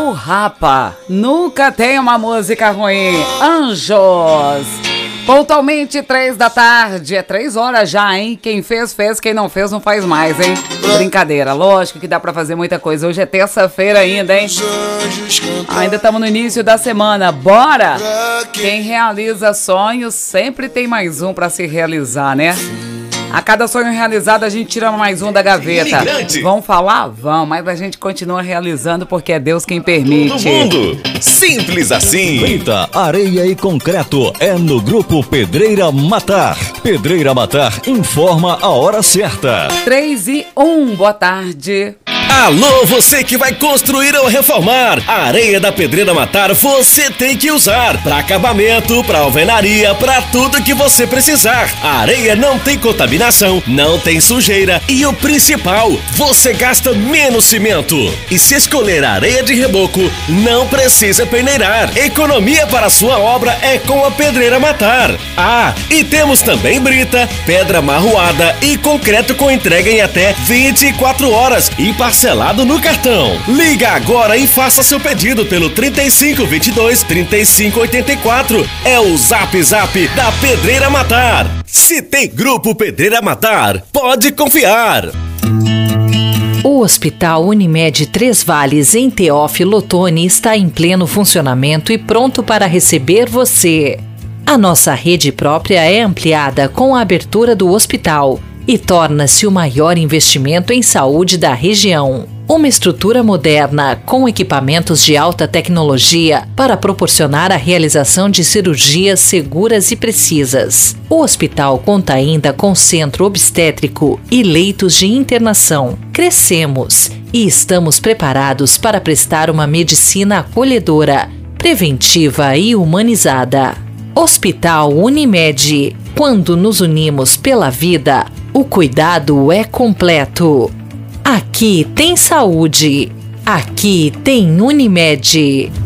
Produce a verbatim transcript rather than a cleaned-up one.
O Rapa, nunca tem uma música ruim. Anjos. Pontualmente três da tarde, é três horas já, hein? Quem fez, fez, quem não fez, não faz mais, hein? Brincadeira, lógico que dá pra fazer muita coisa. Hoje é terça-feira ainda, hein? Ainda estamos no início da semana, bora! Quem realiza sonhos sempre tem mais um pra se realizar, né? A cada sonho realizado a gente tira mais um da gaveta. Imigrante. Vamos falar? Vamos, mas a gente continua realizando porque é Deus quem permite. Todo mundo, simples assim. Brita, areia e concreto é no Grupo Pedreira Matar. Pedreira Matar informa a hora certa. três e um, boa tarde. Alô, você que vai construir ou reformar. A areia da Pedreira Matar você tem que usar. Para acabamento, para alvenaria, para tudo que você precisar. A areia não tem contaminação, não tem sujeira e o principal, você gasta menos cimento. E se escolher areia de reboco, não precisa peneirar. Economia para sua obra é com a Pedreira Matar. Ah, e temos também brita, pedra marroada e concreto com entrega em até vinte e quatro horas e parcelado no cartão. Liga agora e faça seu pedido pelo trinta e cinco, vinte e dois, trinta e cinco, oitenta e quatro. É o Zap Zap da Pedreira Matar. Se tem Grupo Pedreira Matar, pode confiar. O Hospital Unimed Três Vales em Teófilo Otoni está em pleno funcionamento e pronto para receber você. A nossa rede própria é ampliada com a abertura do hospital e torna-se o maior investimento em saúde da região. Uma estrutura moderna com equipamentos de alta tecnologia para proporcionar a realização de cirurgias seguras e precisas. O hospital conta ainda com centro obstétrico e leitos de internação. Crescemos e estamos preparados para prestar uma medicina acolhedora, preventiva e humanizada. Hospital Unimed. Quando nos unimos pela vida, o cuidado é completo. Aqui tem saúde. Aqui tem Unimed.